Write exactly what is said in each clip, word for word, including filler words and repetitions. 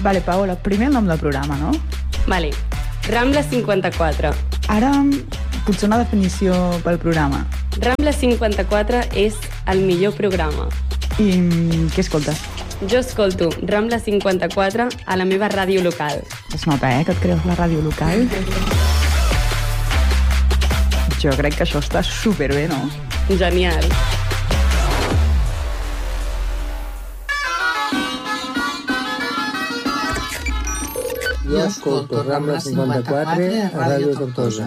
Vale, Paola, primer el nom del programa, no? Vale. Rambla cinquanta-quatre. Ara, potser una definició pel programa. Rambla cinquanta-quatre és el millor programa. I què escoltes? Jo escolto Rambla cinquanta-quatre a la meva ràdio local. Es nota, eh, que et creus la ràdio local. Jo crec que això està superbé, no? Genial. Jo escolto Rambla cinquanta-quatre a Ràdio Tortosa.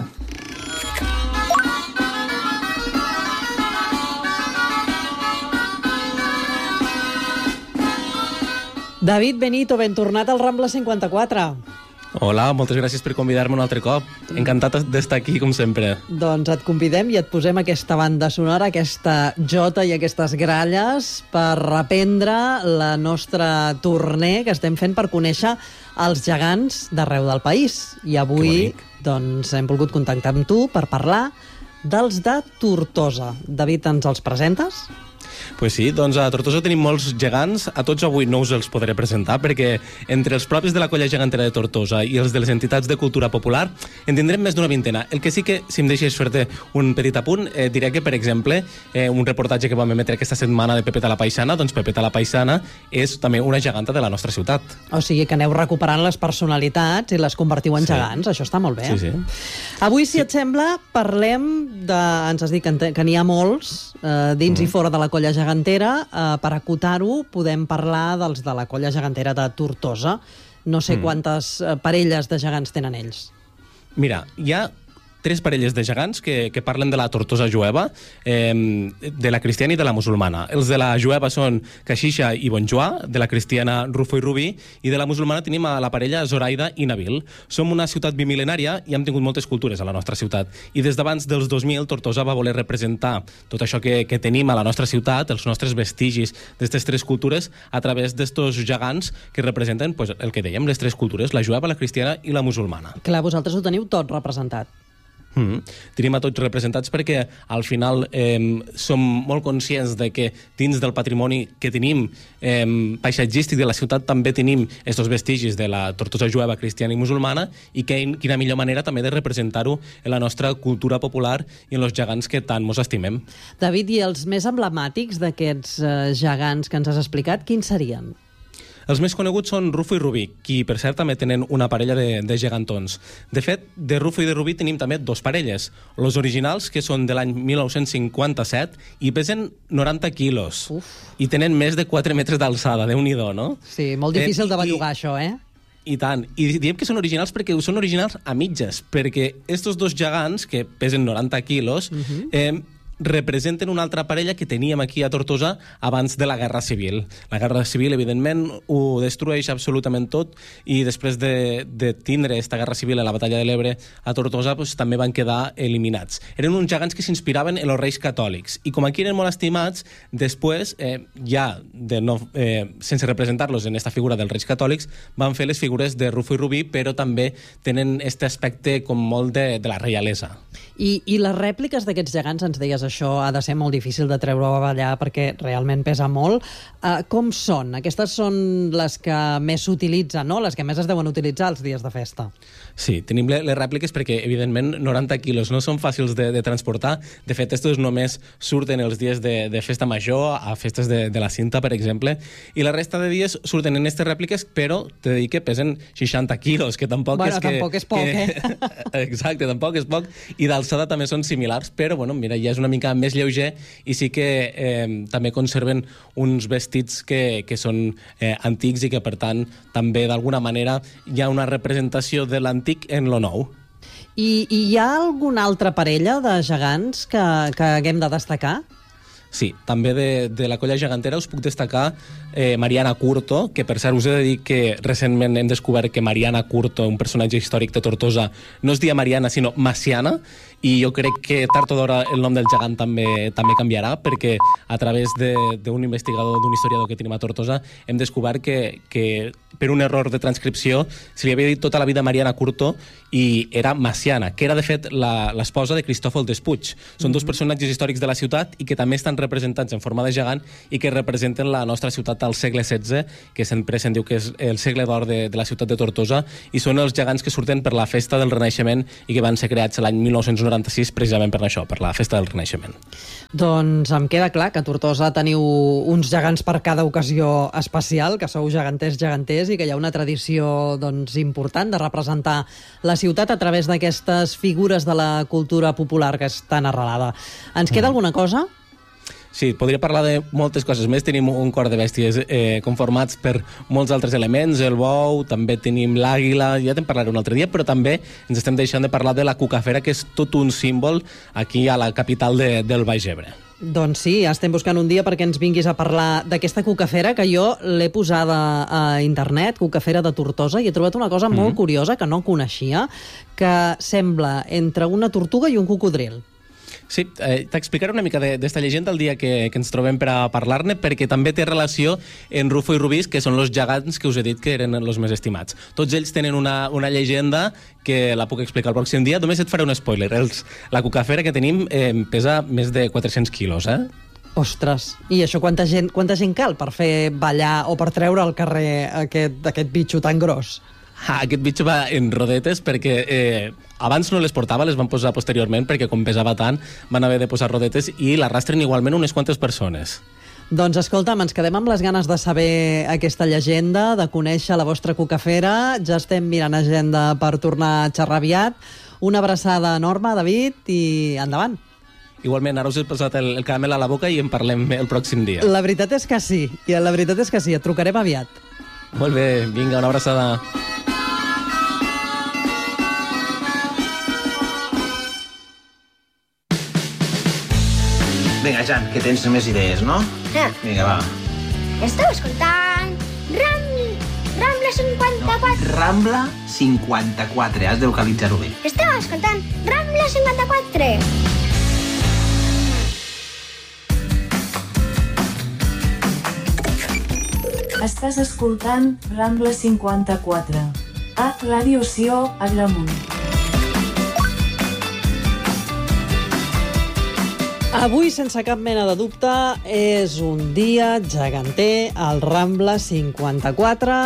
David Benito, ben tornat al Rambla cinquanta-quatre. Hola, moltes gràcies per convidar-me un altre cop. Encantat d'estar aquí, com sempre. Doncs et convidem i et posem aquesta banda sonora, aquesta jota i aquestes gralles per reprendre la nostra tournée que estem fent per conèixer els gegants d'arreu del país. I avui doncs, hem volgut contactar amb tu per parlar dels de Tortosa. David, ens els presentes? Pues sí, doncs a Tortosa tenim molts gegants. A tots avui no us els podré presentar perquè entre els propis de la colla gegantera de Tortosa i els de les entitats de cultura popular en tindrem més d'una vintena. El que sí que, si em deixes fer-te un petit apunt, eh, diré que, per exemple, eh, un reportatge que vam emetre aquesta setmana de Pepeta la Paisana, doncs Pepeta la Paisana és també una geganta de la nostra ciutat. O sigui que aneu recuperant les personalitats i les convertiu en sí. gegants. Això està molt bé. Sí, sí. Avui, si sí. et sembla, parlem de... Ens has dit que, que n'hi ha molts eh, dins mm. i fora de la colla gegantera. Eh, per acotar-ho, podem parlar dels de la colla gegantera de Tortosa. No sé mm. quantes eh, parelles de gegants tenen ells. Mira, hi ha tres parelles de gegants que, que parlen de la Tortosa jueva, eh, de la cristiana i de la musulmana. Els de la jueva són Caxixa i Bonjoà, de la cristiana Rufo i Rubí, i de la musulmana tenim a la parella Zoraida i Nabil. Som una ciutat bimil·lenària i hem tingut moltes cultures a la nostra ciutat. I des d'abans dels dos mil, Tortosa va voler representar tot això que, que tenim a la nostra ciutat, els nostres vestigis d'aquestes tres cultures, a través d'estos gegants que representen pues, el que dèiem, les tres cultures, la jueva, la cristiana i la musulmana. Clar, vosaltres ho teniu tot representat. Mm. Tenim a tots representats perquè al final eh, som molt conscients de que dins del patrimoni que tenim eh, paisatgístic de la ciutat també tenim estos vestigis de la Tortosa jueva, cristiana i musulmana, i que, quina millor manera també de representar-ho en la nostra cultura popular i en els gegants que tant mos estimem. David, i els més emblemàtics d'aquests eh, gegants que ens has explicat, quins serien? Els més coneguts són Rufo i Rubí, qui, per cert, també tenen una parella de, de gegantons. De fet, de Rufo i de Rubí tenim també dos parelles. Els originals, que són de l'any mil nou-cents cinquanta-set, i pesen noranta quilos. Uf. I tenen més de quatre metres d'alçada, Déu-n'hi-do, no? Sí, molt difícil eh, de bellugar, i, això, eh? I tant. I diem que són originals perquè són originals a mitges, perquè estos dos gegants, que pesen noranta quilos, uh-huh. eh, representen una altra parella que teníem aquí a Tortosa abans de la Guerra Civil. La Guerra Civil, evidentment, ho destrueix absolutament tot, i després de, de tindre aquesta Guerra Civil a la Batalla de l'Ebre a Tortosa, pues, també van quedar eliminats. Eren uns gegants que s'inspiraven en els reis catòlics, i com aquí eren molt estimats, després, eh, ja de no, eh, sense representar-los en aquesta figura dels reis catòlics, van fer les figures de Rufo i Rubí, però també tenen aquest aspecte com molt de, de la reialesa. I, i les rèpliques d'aquests gegants, ens deies, això ha de ser molt difícil de treure-ho a ballar perquè realment pesa molt. Uh, com són? Aquestes són les que més s'utilitzen, no? Les que més es deuen utilitzar els dies de festa. Sí, tenim les rèpliques perquè, evidentment, noranta quilos no són fàcils de, de transportar. De fet, estos només surten els dies de, de festa major, a festes de, de la Cinta, per exemple, i la resta de dies surten en aquestes rèpliques, però t'he de dir que pesen seixanta quilos, que tampoc bueno, és que... tampoc és poc, que... eh? Exacte, tampoc és poc, i d'alçada també són similars, però, bueno, mira, ja és una mica més lleuger, i sí que eh, també conserven uns vestits que, que són eh, antics i que, per tant, també d'alguna manera hi ha una representació de l'antic en lo nou. I, I hi ha alguna altra parella de gegants que, que haguem de destacar? Sí, també de, de la colla gegantera us puc destacar eh, Mariana Curto, que per cert us he de dir que recentment hem descobert que Mariana Curto, un personatge històric de Tortosa, no es dia Mariana, sinó Maciana, i jo crec que tard o d'hora el nom del gegant també també canviarà, perquè a través d'un investigador, d'un historiador que tenim a Tortosa, hem descobert que, que per un error de transcripció se li havia dit tota la vida Mariana Curto i era Maciana, que era de fet l'esposa de Cristòfol Despuig. Són dos personatges històrics de la ciutat i que també estan representats en forma de gegant i que representen la nostra ciutat al segle setze, que sempre se'n diu que és el segle d'or de, de la ciutat de Tortosa, i són els gegants que surten per la festa del Renaixement i que van ser creats l'any mil nou-cents noranta-sis precisament per això, per la festa del Renaixement. Doncs em queda clar que a Tortosa teniu uns gegants per cada ocasió especial, que sou geganters, geganters, i que hi ha una tradició doncs, important de representar la ciutat a través d'aquestes figures de la cultura popular que és tan arrelada. Ens queda mm. alguna cosa? Sí, podria parlar de moltes coses més. Tenim un cor de bèsties eh, conformats per molts altres elements, el bou, també tenim l'àguila, ja te'n parlaré un altre dia, però també ens estem deixant de parlar de la cucafera, que és tot un símbol aquí a la capital de, del Baix Ebre. Doncs sí, estem buscant un dia perquè ens vinguis a parlar d'aquesta cucafera, que jo l'he posada a internet, cucafera de Tortosa, i he trobat una cosa mm-hmm. molt curiosa que no coneixia, que sembla entre una tortuga i un cocodril. Sí, eh, t'explicaré una mica d'esta llegenda el dia que, que ens trobem per a parlar-ne, perquè també té relació en Rufo i Rubís, que són els gegants que us he dit que eren els més estimats. Tots ells tenen una, una llegenda que la puc explicar el pròxim dia. Només et faré un spoiler. Els, la cucafera que tenim eh, pesa més de quatre-cents quilos, eh? Ostres, i això quanta gent, quanta gent cal per fer ballar o per treure al carrer aquest, aquest bitxo tan gros? Ah, aquest bitxo va en rodetes perquè eh, abans no les portava, les van posar posteriorment perquè com pesava tant van haver de posar rodetes i l'arrastren igualment unes quantes persones. Doncs escolta'm, ens quedem amb les ganes de saber aquesta llegenda, de conèixer la vostra cucafera. Ja estem mirant agenda per tornar a xerrar aviat. Una abraçada enorme, David, i endavant. Igualment, ara us he posat el, el caramel a la boca i en parlem el pròxim dia. La veritat és que sí, i la veritat és que sí, et trucarem aviat. Molt bé, vinga, una abraçada. Vinga, Jan, que tens més idees, no? Eh. Vinga, va. Esteu escoltant Ram... Rambla cinquanta-quatre. No, Rambla cinquanta-quatre, has de localitzar-ho bé. Esteu escoltant Rambla cinquanta-quatre. Estàs escoltant Rambla cinquanta-quatre. A Ràdio Sió, Agramunt. Avui, sense cap mena de dubte, és un dia geganter al Rambla cinquanta-quatre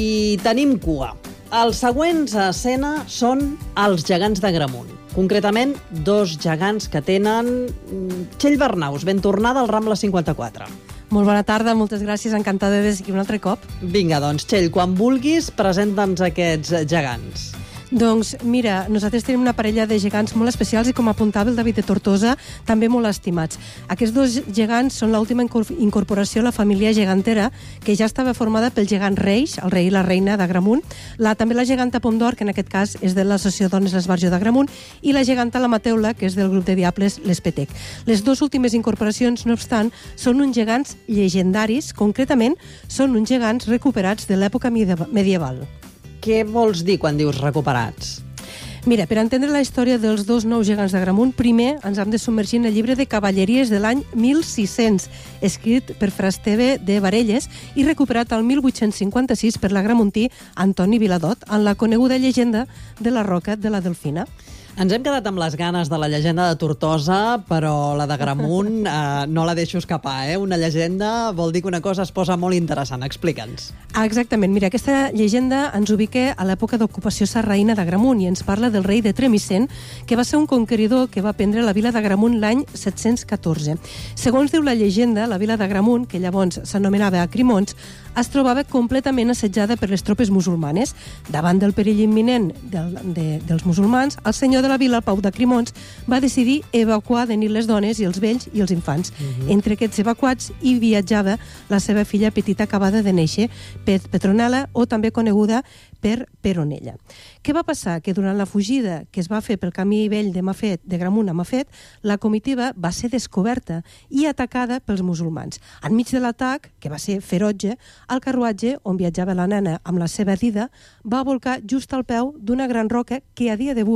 i tenim cua. Els següents a escena són els gegants d'Agramunt. Concretament, dos gegants que tenen... Txell Bernaus, ben tornada al Rambla cinquanta-quatre. Molt bona tarda, moltes gràcies, encantada de ser aquí un altre cop. Vinga, doncs, Txell, quan vulguis, presenta'ns aquests gegants. Doncs mira, nosaltres tenim una parella de gegants molt especials i, com apuntava el David de Tortosa, també molt estimats. Aquests dos gegants són l'última incorporació a la família gegantera, que ja estava formada pel gegant Reix, el rei i la reina d'Agramunt, la, també la geganta Pomdor, que en aquest cas és de l'Associació Dones l'Esbarjo d'Agramunt, i la geganta La Mateula, que és del grup de diables l'Espetec. Les dues últimes incorporacions, no obstant, són uns gegants llegendaris, concretament són uns gegants recuperats de l'època medieval. Què vols dir quan dius recuperats? Mira, per entendre la història dels dos nous gegants d'Agramunt, primer ens hem de submergir en el llibre de cavalleries de l'any mil sis-cents, escrit per Fra Esteve de Varelles i recuperat al mil vuit-cents cinquanta-sis per l'agramuntí Antoni Viladot, en la coneguda llegenda de la Roca de la Delfina. Ens hem quedat amb les ganes de la llegenda de Tortosa, però la d'Agramunt eh, no la deixo escapar, eh? Una llegenda vol dir que una cosa es posa molt interessant. Explica'ns. Ah, exactament. Mira, aquesta llegenda ens ubica a l'època d'ocupació sarraïna d'Agramunt i ens parla del rei de Tremissent, que va ser un conqueridor que va prendre la vila d'Agramunt l'any set-cents catorze. Segons diu la llegenda, la vila d'Agramunt, que llavors s'anomenava Acrimons, es trobava completament assetjada per les tropes musulmanes. Davant del perill imminent del, de, dels musulmans, el senyor de la vila, el Pau d'Acrimons, va decidir evacuar de nit les dones i els vells i els infants. Uh-huh. Entre aquests evacuats hi viatjava la seva filla petita acabada de néixer, Petronella, o també coneguda per Peronella. Què va passar? Que durant la fugida que es va fer pel camí vell de Mafet, de Gramunt a Mafet, la comitiva va ser descoberta i atacada pels musulmans. Enmig de l'atac, que va ser ferotge, el carruatge on viatjava la nena amb la seva dida va volcar just al peu d'una gran roca que a dia d'avui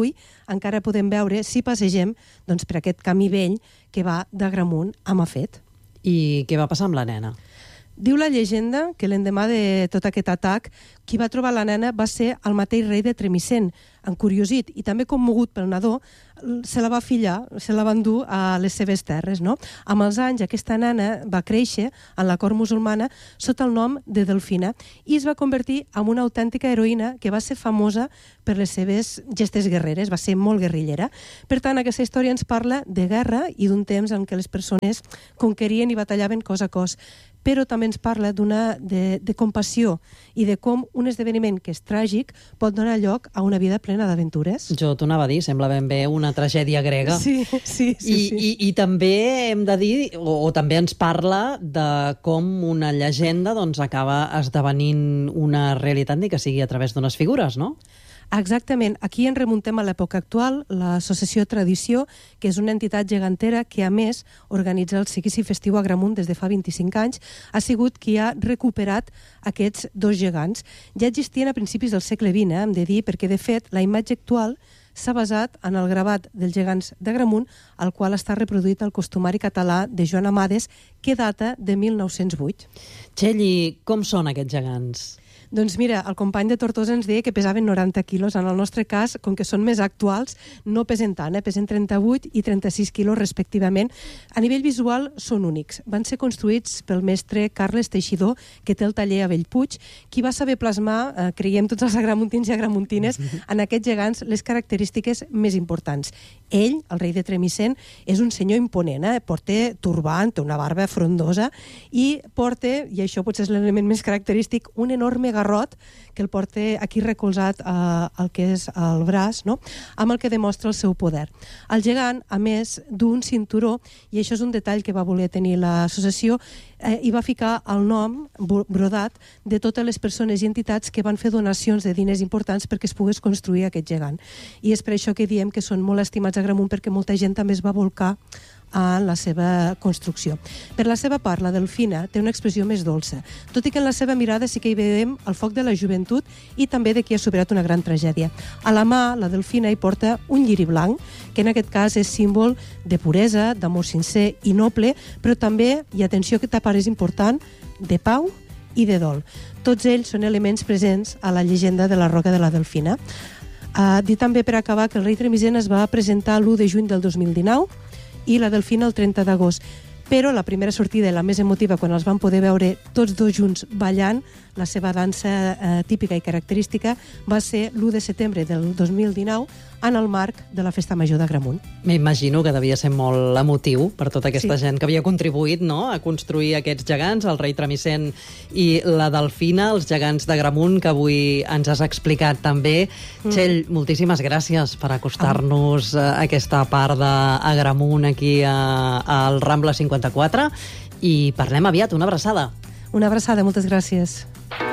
encara podem veure, si passegem, doncs, per aquest camí vell que va d'Agramunt a Mafet. I què va passar amb la nena? Diu la llegenda que l'endemà de tot aquest atac, qui va trobar la nena va ser el mateix rei de Tremissent. Encuriosit i també commogut pel nadó, se la va fillar, se la va endur a les seves terres. No? Amb els anys, aquesta nena va créixer en la cort musulmana sota el nom de Delfina i es va convertir en una autèntica heroïna que va ser famosa per les seves gestes guerreres, va ser molt guerrillera. Per tant, aquesta història ens parla de guerra i d'un temps en què les persones conquerien i batallaven cos a cos, però també ens parla d'una de, de compassió i de com un esdeveniment que és tràgic pot donar lloc a una vida plena d'aventures. Jo t'ho anava a dir, sembla ben bé una tragèdia grega. Sí, sí, sí. I, sí. i, i també hem de dir, o, o també ens parla de com una llegenda doncs, acaba esdevenint una realitat, ni que sigui a través d'unes figures, no? Exactament. Aquí ens remuntem a l'època actual, l'associació Tradició, que és una entitat gegantera que, a més, organitza el seguici festiu a Agramunt des de fa vint-i-cinc anys, ha sigut qui ha recuperat aquests dos gegants. Ja existien a principis del segle vint, eh, hem de dir, perquè, de fet, la imatge actual s'ha basat en el gravat dels gegants d'Agramunt, al qual està reproduït el costumari català de Joan Amades, que data de mil nou-cents vuit. Txell, com són aquests gegants? Doncs mira, el company de Tortosa ens deia que pesaven noranta quilos. En el nostre cas, com que són més actuals, no pesen tant, eh? Pesen trenta-vuit i trenta-sis quilos respectivament. A nivell visual són únics. Van ser construïts pel mestre Carles Teixidor, que té el taller a Bellpuig, qui va saber plasmar, eh, creiem tots els agramuntins i agramuntines, en aquests gegants les característiques més importants. Ell, el rei de Tremissent, és un senyor imponent, eh? Porta turbant, té una barba frondosa i porta, i això potser és l'element més característic, un enorme garrot que el porta aquí recolzat al que és el braç, no? Amb el que demostra el seu poder. El gegant, a més d'un cinturó, i això és un detall que va voler tenir l'associació, eh, hi va ficar el nom brodat de totes les persones i entitats que van fer donacions de diners importants perquè es pogués construir aquest gegant. I és per això que diem que són molt estimats a Agramunt, perquè molta gent també es va volcar en la seva construcció. Per la seva part, la Delfina té una expressió més dolça, tot i que en la seva mirada sí que hi veiem el foc de la joventut i també de qui ha superat una gran tragèdia. A la mà, la Delfina hi porta un lliri blanc, que en aquest cas és símbol de puresa, d'amor sincer i noble, però també, i atenció que aquesta part és important, de pau i de dol. Tots ells són elements presents a la llegenda de la Roca de la Delfina. Uh, dir també, per acabar, que el rei Tremissent es va presentar l'u de juny del dos mil dinou i la Delfina el trenta d'agost. Però la primera sortida i la més emotiva, quan els van poder veure tots dos junts ballant la seva dansa eh, típica i característica, va ser l'u de setembre del dos mil dinou en el marc de la Festa Major d'Agramunt. M'imagino que devia ser molt emotiu per tota aquesta Sí. gent que havia contribuït, no?, a construir aquests gegants, el rei Tremissent i la Delfina, els gegants d'Agramunt, que avui ens has explicat també. Mm. Txell, moltíssimes gràcies per acostar-nos a aquesta part d'Agramunt aquí a, al Rambla cinquanta-quatre i parlem aviat. Una abraçada. Una abraçada, moltes gràcies.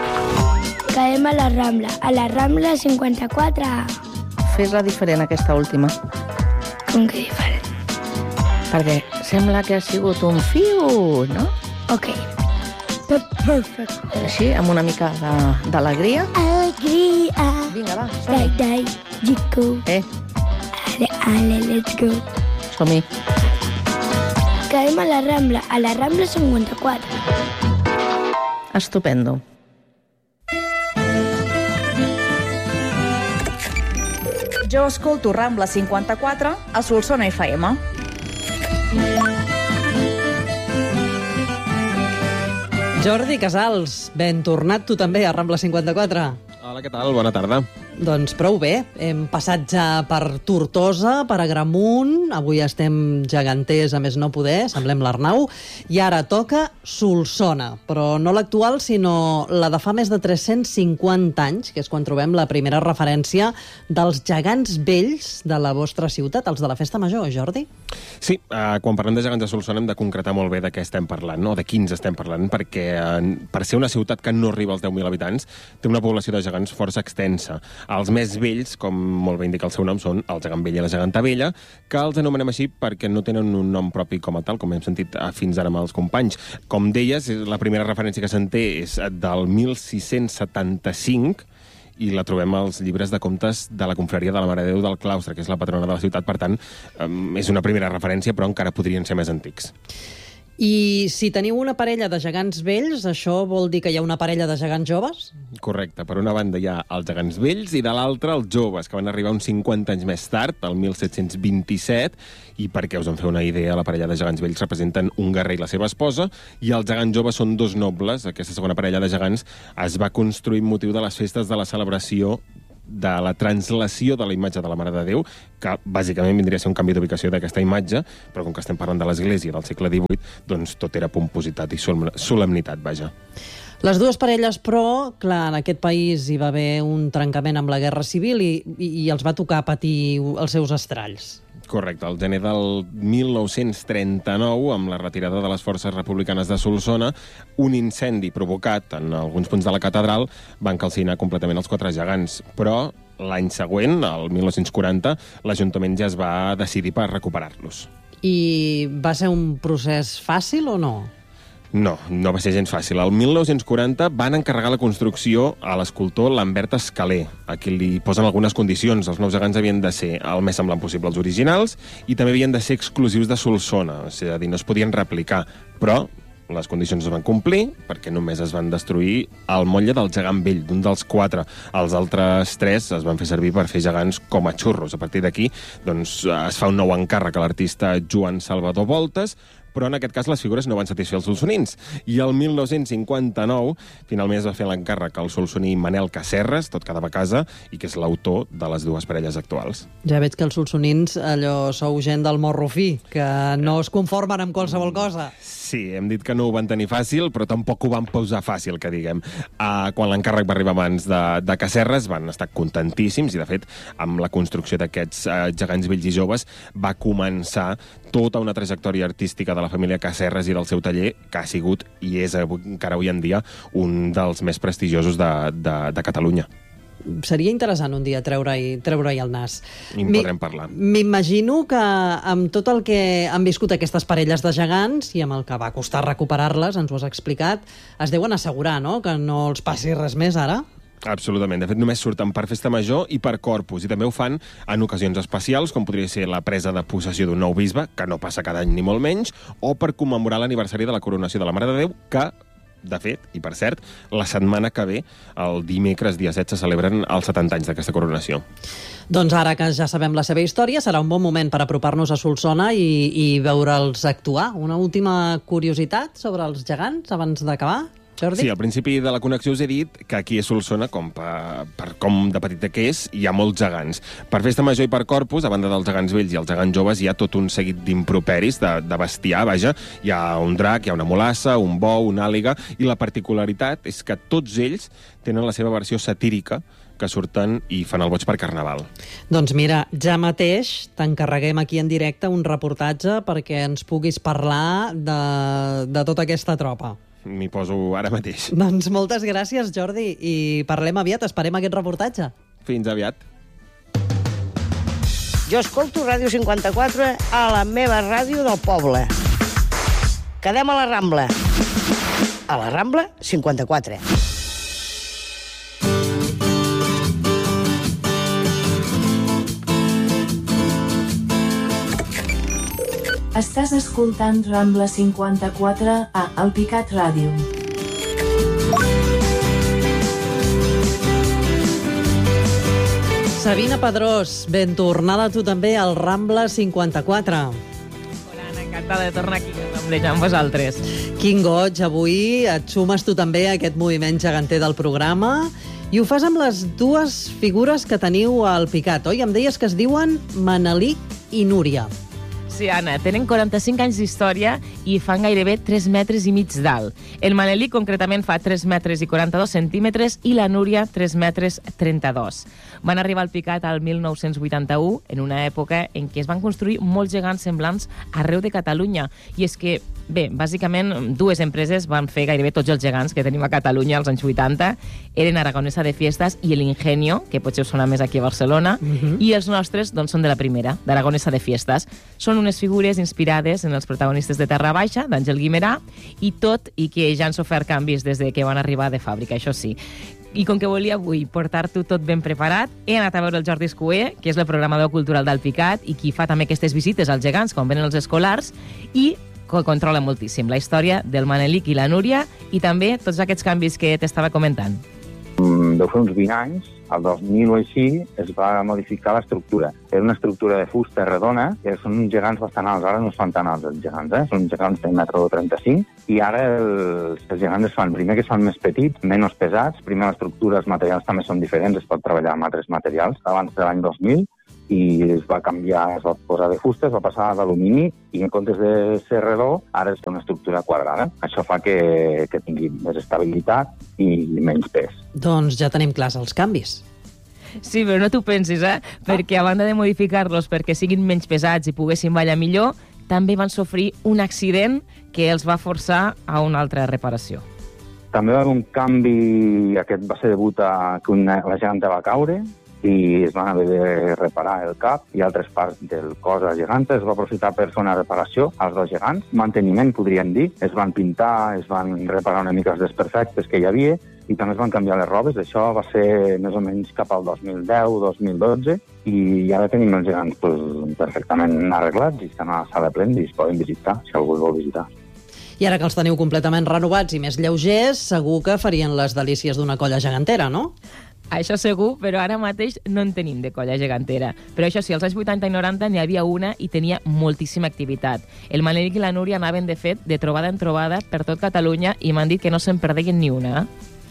Caem a la Rambla, a la Rambla cinquanta-quatre. Fes-la diferent, aquesta última. Com que diferent? Perquè sembla que ha sigut un fiu, no? Ok. Perfecte. Així, amb una mica de- d'alegria. Alegria. Vinga, va, Dai, som-hi. dai, chico. Eh, Ale, ale, let's go. som-hi. Caem a la Rambla, a la Rambla cinquanta-quatre. Estupendo. Jo escolto Rambla cinquanta-quatre a Solsona F M. Jordi Casals, ben tornat tu també a Rambla cinquanta-quatre. Hola, què tal? Bona tarda. Doncs prou bé. Hem passat ja per Tortosa, per Agramunt, avui estem geganters a més no poder, semblem l'Arnau, i ara toca Solsona, però no l'actual, sinó la de fa més de tres-cents cinquanta anys, que és quan trobem la primera referència dels gegants vells de la vostra ciutat, els de la Festa Major, Jordi? Sí, eh, quan parlem de gegants de Solsona hem de concretar molt bé de què estem parlant, no? De quins estem parlant, perquè eh, per ser una ciutat que no arriba als deu mil habitants, té una població de gegants força extensa. Els més vells, com molt bé indica el seu nom, són el gegant vell i la geganta vella, que els anomenem així perquè no tenen un nom propi com a tal, com hem sentit fins ara amb els companys. Com deies, la primera referència que se'n té és del mil sis-cents setanta-cinc, i la trobem als llibres de contes de la confraria de la Mare de Déu del Claustre, que és la patrona de la ciutat. Per tant, és una primera referència, però encara podrien ser més antics. I si teniu una parella de gegants vells, això vol dir que hi ha una parella de gegants joves? Correcte. Per una banda hi ha els gegants vells i de l'altra els joves, que van arribar uns cinquanta anys més tard, el mil set-cents vint-i-set, i perquè us en feu una idea, la parella de gegants vells representen un guerrer i la seva esposa, i els gegants joves són dos nobles. Aquesta segona parella de gegants es va construir amb motiu de les festes de la celebració de la translació de la imatge de la Mare de Déu, que bàsicament vindria a ser un canvi d'ubicació d'aquesta imatge, però com que estem parlant de l'Església del segle divuit, doncs tot era pompositat i solemnitat, vaja. Les dues parelles, però, clar, en aquest país hi va haver un trencament amb la Guerra Civil i, i, i els va tocar patir els seus estralls. Correcte. El gener del mil nou-cents trenta-nou, amb la retirada de les forces republicanes de Solsona, un incendi provocat en alguns punts de la catedral van calcinar completament els quatre gegants. Però l'any següent, el mil nou-cents quaranta, l'Ajuntament ja es va decidir per recuperar-los. I va ser un procés fàcil o no? No, no va ser gens fàcil. El mil nou-cents quaranta van encarregar la construcció a l'escultor Lambert Escaler, a qui li posen algunes condicions. Els nous gegants havien de ser el més semblant possible als originals i també havien de ser exclusius de Solsona, és a dir, no es podien replicar, però les condicions es van complir perquè només es van destruir el motlle del gegant vell, d'un dels quatre. Els altres tres es van fer servir per fer gegants com a xurros. A partir d'aquí doncs, es fa un nou encàrrec a l'artista Joan Salvador Voltes, però en aquest cas les figures no van satisfer els solsonins. I el mil nou-cents cinquanta-nou finalment es va fer l'encàrrec al solsoní Manel Casserres, tot quedava a casa, i que és l'autor de les dues parelles actuals. Ja veig que els solsonins allò sou gent del morro fi, que no es conformen amb qualsevol cosa. Sí, hem dit que no ho van tenir fàcil, però tampoc ho van posar fàcil, que diguem. Uh, quan l'encàrrec va arribar a mans de, de Casserres van estar contentíssims i, de fet, amb la construcció d'aquests uh, gegants vells i joves va començar tota una trajectòria artística de la família Casserres i del seu taller, que ha sigut i és encara avui en dia un dels més prestigiosos de, de, de Catalunya. Seria interessant un dia treure-hi treure el nas. I en podrem parlar. M'imagino que amb tot el que han viscut aquestes parelles de gegants i amb el que va costar recuperar-les, ens ho has explicat, es deuen assegurar, no?, que no els passi res més ara? Absolutament. De fet, només surten per festa major i per corpus, i també ho fan en ocasions especials, com podria ser la presa de possessió d'un nou bisbe, que no passa cada any ni molt menys, o per commemorar l'aniversari de la coronació de la Mare de Déu, que, de fet, i per cert, la setmana que ve, el dimecres, dia set, se celebren els setanta anys d'aquesta coronació. Doncs ara que ja sabem la seva història, serà un bon moment per apropar-nos a Solsona i, i veure'ls actuar. Una última curiositat sobre els gegants, abans d'acabar? Jordi? Sí, al principi de la connexió us he dit que aquí a Solsona, com per, per com de petita que és, hi ha molts gegants. Per festa major i per corpus, a banda dels gegants vells i els gegants joves, hi ha tot un seguit d'improperis, de, de bestiar, vaja. Hi ha un drac, hi ha una mulassa, un bou, una àliga, i la particularitat és que tots ells tenen la seva versió satírica, que surten i fan el boig per Carnaval. Doncs mira, ja mateix t'encarreguem aquí en directe un reportatge perquè ens puguis parlar de, de tota aquesta tropa. M'hi poso ara mateix. Doncs moltes gràcies, Jordi, i parlem aviat, esperem aquest reportatge. Fins aviat. Jo escolto Ràdio cinquanta-quatre a la meva ràdio del poble. Quedem a la Rambla. A la Rambla cinquanta-quatre. Estàs escoltant Rambla cinquanta-quatre a Alpicat Ràdio. Sabina Pedrós, ben tornada tu també al Rambla cinquanta-quatre. Hola, Anna, encantada de tornar aquí a ramblejar amb vosaltres. Quin goig, avui et sumes tu també a aquest moviment geganter del programa i ho fas amb les dues figures que teniu al Picat, oi? Em deies que es diuen Manelic i Núria. Sí, Anna, tenen quaranta-cinc anys d'història i fan gairebé tres metres i mig d'alt. El Manelic, concretament, fa tres metres i quaranta-dos centímetres i la Núria, tres metres trenta-dos. Van arribar al Picat al mil nou-cents vuitanta-u, en una època en què es van construir molts gegants semblants arreu de Catalunya. I és que, bé, bàsicament, dues empreses van fer gairebé tots els gegants que tenim a Catalunya als anys vuitanta. Eren Aragonesa de Fiestas i el Ingenio, que potser us sona més aquí a Barcelona, uh-huh. i els nostres doncs, són de la primera, d'Aragonesa de Fiestas. Són un unes figures inspirades en els protagonistes de Terra Baixa, d'Àngel Guimerà, i tot i que ja han sofert canvis des de que van arribar de fàbrica, això sí. I com que volia avui portar-t'ho tot ben preparat, he anat a veure el Jordi Escuer, que és el programador cultural d'Alpicat i qui fa també aquestes visites als gegants quan venen els escolars, i que controla moltíssim la història del Manelic i la Núria i també tots aquests canvis que t'estava comentant. Deu fer uns vint anys, al dos mil o així, es va modificar l'estructura. Era una estructura de fusta redona, que són uns gegants bastant alts. Ara no es fan tan alts els gegants, eh? Són gegants de un metre trenta-cinc, i ara els, els gegants es fan, primer que es fan més petits, menys pesats, primer l'estructura, els materials també són diferents, es pot treballar amb altres materials, abans de l'any dos mil, i es va canviar, es va posar de fusta, es va passar d'alumini, i en comptes de ser redó, ara és una estructura quadrada. Això fa que, que tingui més estabilitat i menys pes. Doncs ja tenim clars els canvis. Sí, però no t'ho pensis, eh? Perquè a banda de modificar-los perquè siguin menys pesats i poguessin ballar millor, també van sofrir un accident que els va forçar a una altra reparació. També va haver un canvi, aquest va ser degut a que una, la geganta va caure, i es van haver de reparar el cap i altres parts del cos de la geganta. Es va aprofitar per fer una reparació als dos gegants, manteniment, podríem dir. Es van pintar, es van reparar una mica els desperfectes que hi havia i també es van canviar les robes. Això va ser més o menys cap al dos mil deu dos mil dotze i ara tenim els gegants pues, perfectament arreglats i estan a la sala plena i es poden visitar, si algú vol visitar. I ara que els teniu completament renovats i més lleugers, segur que farien les delícies d'una colla gegantera, no? Això segur, però ara mateix no en tenim de colla gegantera. Però això sí, als anys vuitanta i noranta n'hi havia una i tenia moltíssima activitat. El Manelic i la Núria anaven, de fet, de trobada en trobada per tot Catalunya i m'han dit que no se'n perdeien ni una.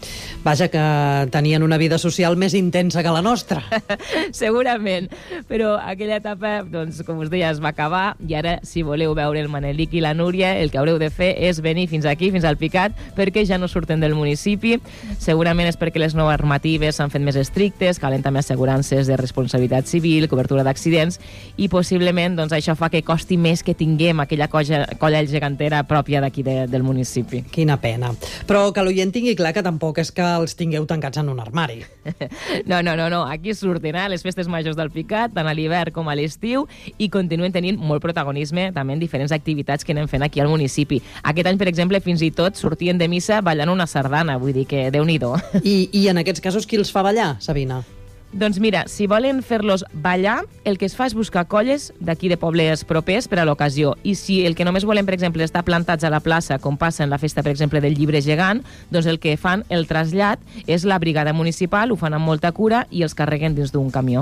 Vaja, que tenien una vida social més intensa que la nostra. Segurament, però aquella etapa, doncs, com us deia, es va acabar i ara, si voleu veure el Manelic i la Núria, el que haureu de fer és venir fins aquí, fins al Picat, perquè ja no surten del municipi. Segurament és perquè les normatives s'han fet més estrictes, calen també assegurances de responsabilitat civil, cobertura d'accidents, i possiblement doncs, això fa que costi més que tinguem aquella colla, colla gegantera pròpia d'aquí de, del municipi. Quina pena. Però que l'oient tingui clar que tampoc és que els tingueu tancats en un armari. No, no, no, no. Aquí surten eh, les festes majors del Picat, tant a l'hivern com a l'estiu, i continuen tenint molt protagonisme també en diferents activitats que anem fent aquí al municipi. Aquest any, per exemple, fins i tot sortien de missa ballant una sardana, vull dir que déu-n'hi-do. I, I en aquests casos qui els fa ballar, Sabina? Doncs mira, si volen fer-los ballar, el que es fa és buscar colles d'aquí de pobles propers per a l'ocasió. I si el que només volen, per exemple, estar plantats a la plaça, com passa en la festa, per exemple, del Llibre Gegant, doncs el que fan, el trasllat, és la brigada municipal, ho fan amb molta cura i els carreguen dins d'un camió.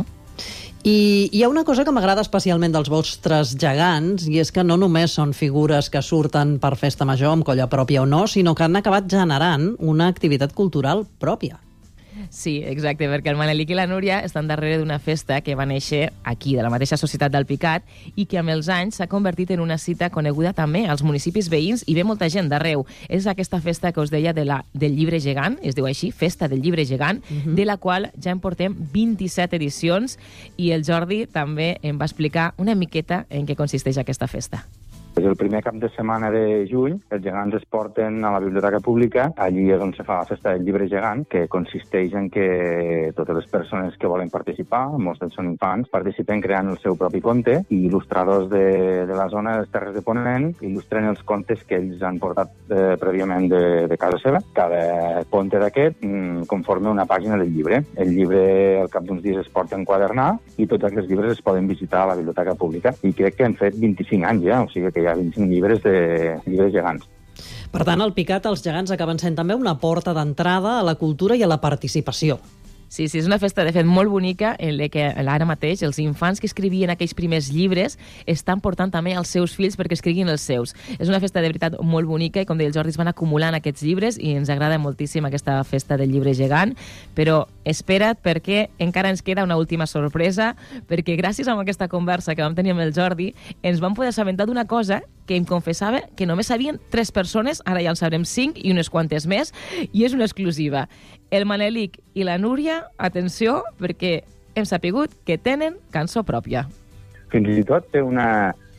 I hi ha una cosa que m'agrada especialment dels vostres gegants, i és que no només són figures que surten per festa major, amb colla pròpia o no, sinó que han acabat generant una activitat cultural pròpia. Sí, exacte, perquè el Manelic i la Núria estan darrere d'una festa que va néixer aquí, de la mateixa societat del Picat, i que amb els anys s'ha convertit en una cita coneguda també als municipis veïns i ve molta gent d'arreu. És aquesta festa que us deia de la, del Llibre Gegant, es diu així, Festa del Llibre Gegant, uh-huh. de la qual ja en portem vint-i-set edicions, i el Jordi també em va explicar una miqueta en què consisteix aquesta festa. El primer cap de setmana de juny, els gegants es porten a la Biblioteca Pública. Allí és on se fa la festa del Llibre Gegant, que consisteix en que totes les persones que volen participar, molts d'ells són infants, participen creant el seu propi conte, i il·lustradors de, de la zona de les Terres de Ponent il·lustren els contes que ells han portat eh, prèviament de, de casa seva. Cada conte d'aquest mm, conforma una pàgina del llibre. El llibre al cap d'uns dies es porta a enquadernar i tots aquests llibres es poden visitar a la Biblioteca Pública. I crec que han fet vint-i-cinc anys ja, o sigui que hi ha vint-i-cinc llibres de llibres gegants. Per tant, al Picat els gegants acaben sent també una porta d'entrada a la cultura i a la participació. Sí, sí, és una festa, de fet, molt bonica, en la que ara mateix els infants que escrivien aquells primers llibres estan portant també els seus fills perquè escriguin els seus. És una festa de veritat molt bonica i, com deia el Jordi, es van acumulant aquests llibres i ens agrada moltíssim aquesta festa del Llibre Gegant, però espera't perquè encara ens queda una última sorpresa, perquè gràcies a aquesta conversa que vam tenir amb el Jordi ens vam poder assabentar d'una cosa que em confessava que només sabien tres persones, ara ja en sabrem cinc i unes quantes més, i és una exclusiva. El Manelic i la Núria, atenció, perquè hem sapigut que tenen cançó pròpia. Fins i tot té una,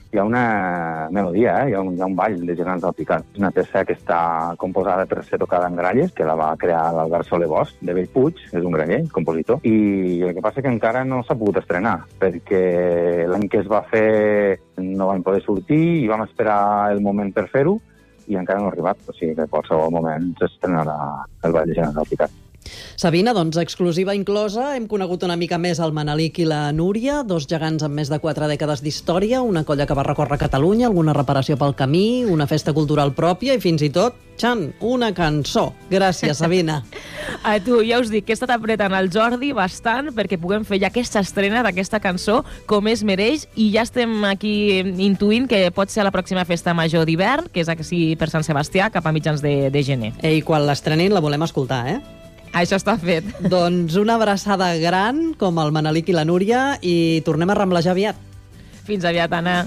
hi ha una melodia, eh? hi, ha un, hi ha un ball de Gegants d'Alpicat. És una peça que està composada per ser tocada en gralles, que la va crear l'Albert Soler Bosch, de Bellpuig, és un graller, compositor, i el que passa que encara no s'ha pogut estrenar, perquè l'any que es va fer no vam poder sortir i vam esperar el moment per fer-ho, i encara no ha arribat, o sigui que a qualsevol moment s'estrenarà el ball de Gegants d'Alpicat. Sabina, doncs, exclusiva inclosa, hem conegut una mica més el Manelic i la Núria, dos gegants amb més de quatre dècades d'història, una colla que va recórrer Catalunya, alguna reparació pel camí, una festa cultural pròpia i fins i tot, Xan, una cançó. Gràcies, Sabina. A tu, ja us dic que he estat apretant el Jordi bastant perquè puguem fer ja aquesta estrena d'aquesta cançó com es mereix, i ja estem aquí intuint que pot ser a la pròxima festa major d'hivern, que és aquí per Sant Sebastià, cap a mitjans de, de gener. I quan l'estrenin la volem escoltar, eh? Això està fet. Doncs una abraçada gran, com el Manelic i la Núria, i tornem a ramblejar aviat. Fins aviat, Anna.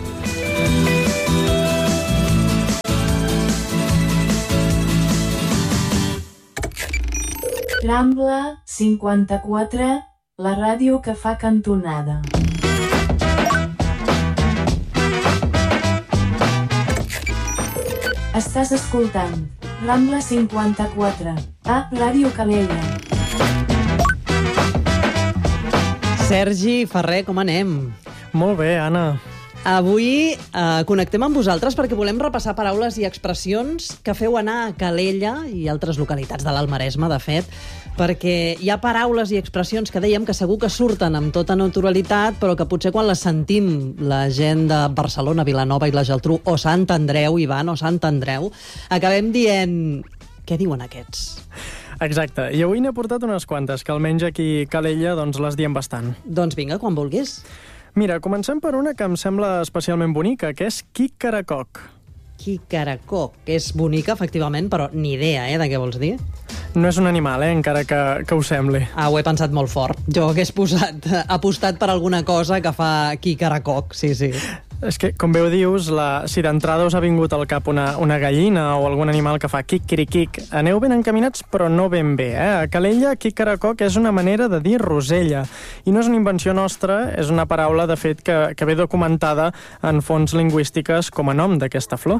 Rambla cinquanta-quatre, la ràdio que fa cantonada. Estàs escoltant Rambla cinquanta-quatre, a Ràdio Calella. Sergi Ferrer, com anem? Molt bé, Anna. Avui eh, connectem amb vosaltres perquè volem repassar paraules i expressions que feu anar a Calella i altres localitats de l'Alt Maresme, de fet, perquè hi ha paraules i expressions que dèiem que segur que surten amb tota naturalitat, però que potser quan les sentim la gent de Barcelona, Vilanova i la Geltrú, o Sant Andreu, Ivan, o Sant Andreu, acabem dient... Què diuen aquests? Exacte, i avui n'he portat unes quantes, que almenys aquí a Calella doncs, les diem bastant. Doncs vinga, quan vulguis. Mira, comencem per una que em sembla especialment bonica, que és Quicaracoc. Quicaracoc, que és bonica, efectivament, però ni idea, eh, de què vols dir. No és un animal, eh, encara que, que ho sembli. Ah, ho he pensat molt fort. Jo hagués posat, apostat per alguna cosa que fa Quicaracoc, sí, sí. És que, com bé ho dius, la, si d'entrada us ha vingut al cap una, una gallina o algun animal que fa quic-quiriquic, aneu ben encaminats, però no ben bé. Eh? A Calella, quicaracoc és una manera de dir rosella. I no és una invenció nostra, és una paraula, de fet, que, que ve documentada en fonts lingüístiques com a nom d'aquesta flor.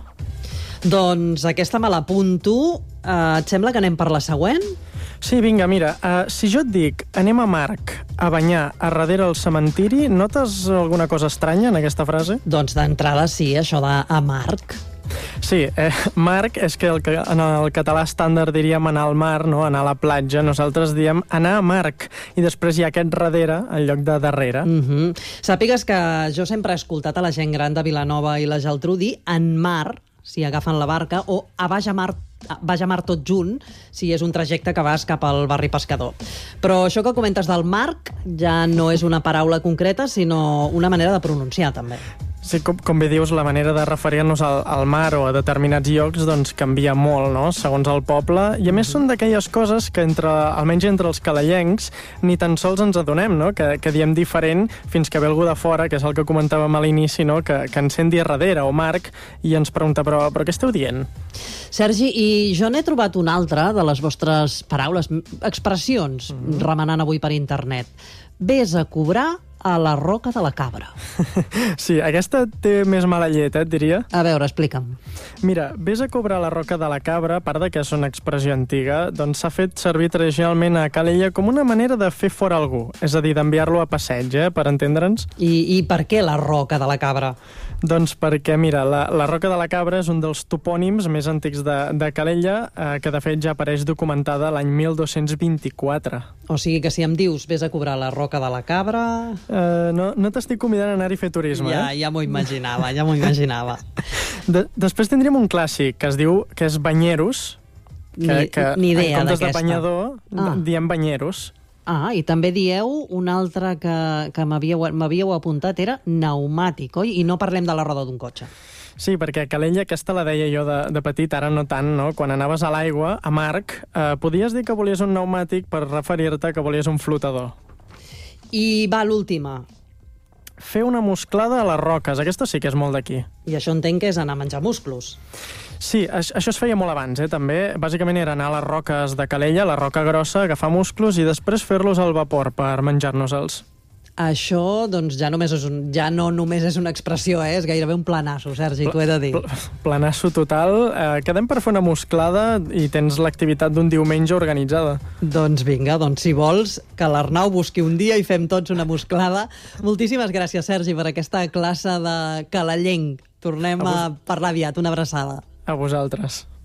Doncs aquesta me l'apunto. Uh, et sembla que anem per la següent? Sí, vinga, mira, uh, si jo et dic anem a Marc a banyar a darrere el cementiri, notes alguna cosa estranya en aquesta frase? Doncs d'entrada sí, això de a Marc. Sí, eh, Marc és que el, en el català estàndard diríem anar al mar, no? Anar a la platja. Nosaltres diem anar a Marc, i després hi ha aquest darrere en lloc de darrere. Mm-hmm. Sàpigues que jo sempre he escoltat a la gent gran de Vilanova i la Geltrú dir en mar, si agafen la barca, o a baix a mar, a baix a mar tot junt, si és un trajecte que vas cap al barri pescador. Però això que comentes del Marc ja no és una paraula concreta, sinó una manera de pronunciar, també. Sí, com, com bé dius, la manera de referir-nos al, al mar o a determinats llocs doncs canvia molt, no?, segons el poble, i a més són d'aquelles coses que, entre, almenys entre els calellencs, ni tan sols ens adonem, no?, que, que diem diferent fins que ve algú de fora, que és el que comentàvem a l'inici, no?, que, que ens sent dir darrere, o Marc, i ens pregunta, però, però què esteu dient? Sergi, i jo n'he trobat una altra de les vostres paraules, expressions, mm-hmm. remenant avui per internet. Ves a cobrar a la Roca de la Cabra. Sí, aquesta té més mala llet, eh, et diria. A veure, explica'm. Mira, ves a cobrar a la Roca de la Cabra, a part de que és una expressió antiga, doncs s'ha fet servir tradicionalment a Calella com una manera de fer fora algú, és a dir, d'enviar-lo a passeig, eh, per entendre'ns. I, I per què la Roca de la Cabra? Doncs perquè, mira, la, la Roca de la Cabra és un dels topònims més antics de, de Calella, eh, que de fet ja apareix documentada l'any mil dos-cents vint-i-quatre. O sigui que si em dius ves a cobrar la Roca de la Cabra... Eh, no no t'estic convidant a anar-hi a fer turisme, ja, eh? Ja m'ho imaginava, ja m'ho imaginava. De, després tindríem un clàssic que es diu que és banyeros, que, ni, que ni idea en comptes d'aquesta. de banyador ah. diem banyeros. Ah, i també dieu una altra que, que m'havíeu apuntat, era pneumàtic, oi? I no parlem de la roda d'un cotxe. Sí, perquè a Calella aquesta la deia jo de, de petit, ara no tant, no? Quan anaves a l'aigua, a Marc, eh, podies dir que volies un pneumàtic per referir-te que volies un flotador. I va l'última. Fer una musclada a les roques, aquesta sí que és molt d'aquí. I això entenc que és anar a menjar musclos. Sí, això es feia molt abans, eh, també. Bàsicament era anar a les roques de Calella, la roca grossa, agafar musclos i després fer-los al vapor per menjar-nos-els. Això, doncs, ja, només és un, ja no només és una expressió, eh? És gairebé un planasso, Sergi, t'ho he de dir. Pl planasso total. Eh, quedem per fer una musclada i tens l'activitat d'un diumenge organitzada. Doncs vinga, doncs si vols, que l'Arnau busqui un dia i fem tots una musclada. Moltíssimes gràcies, Sergi, per aquesta classe de calallenc. Tornem a, a parlar aviat. Una abraçada. A vosaltres.